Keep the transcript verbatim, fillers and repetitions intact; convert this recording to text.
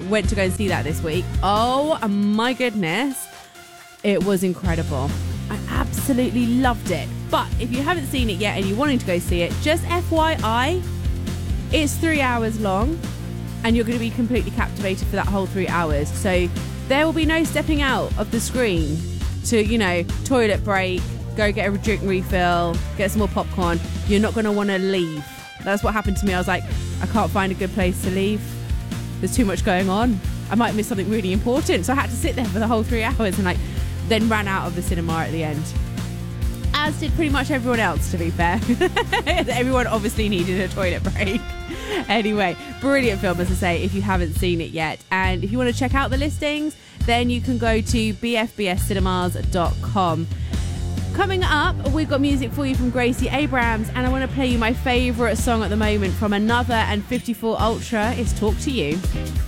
went to go and see that this week. Oh my goodness. It was incredible. I absolutely loved it. But if you haven't seen it yet and you're wanting to go see it, just F Y I, it's three hours long and you're going to be completely captivated for that whole three hours. So there will be no stepping out of the screen to, you know, toilet break, go get a drink refill, get some more popcorn. You're not going to want to leave. That's what happened to me. I was like, I can't find a good place to leave. There's too much going on. I might miss something really important. So I had to sit there for the whole three hours and like then ran out of the cinema at the end. As did pretty much everyone else, to be fair. Everyone obviously needed a toilet break. Anyway, brilliant film, as I say, if you haven't seen it yet. And if you want to check out the listings, then you can go to b f b s cinemas dot com. Coming up, we've got music for you from Gracie Abrams, and I want to play you my favourite song at the moment from Another and fifty-four Ultra. It's Talk to You.